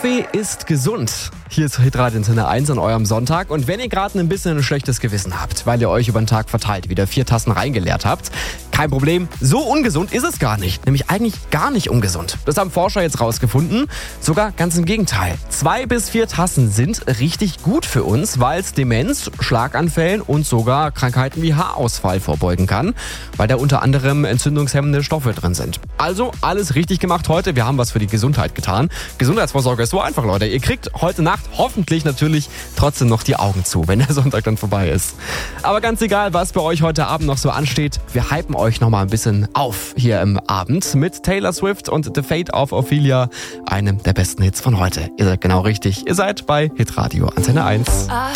Kaffee ist gesund. Hier ist Hitradio Antenne 1 an eurem Sonntag. Und wenn ihr gerade ein bisschen ein schlechtes Gewissen habt, weil ihr euch über den Tag verteilt wieder 4 Tassen reingeleert habt, kein Problem, so ungesund ist es gar nicht. Nämlich eigentlich gar nicht ungesund. Das haben Forscher jetzt rausgefunden. Sogar ganz im Gegenteil. 2 bis 4 Tassen sind richtig gut für uns, weil es Demenz, Schlaganfällen und sogar Krankheiten wie Haarausfall vorbeugen kann, weil da unter anderem entzündungshemmende Stoffe drin sind. Also alles richtig gemacht heute. Wir haben was für die Gesundheit getan. Gesundheitsvorsorge ist so einfach, Leute. Ihr kriegt heute Nacht hoffentlich natürlich trotzdem noch die Augen zu, wenn der Sonntag dann vorbei ist. Aber ganz egal, was bei euch heute Abend noch so ansteht, wir hypen euch noch mal ein bisschen auf hier im Abend mit Taylor Swift und The Fate of Ophelia, einem der besten Hits von heute. Ihr seid genau richtig. Ihr seid bei Hitradio Antenne 1.